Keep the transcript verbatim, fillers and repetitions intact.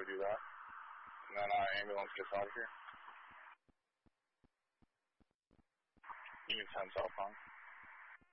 we do that. And then our ambulance gets out of here. You can send cell phone.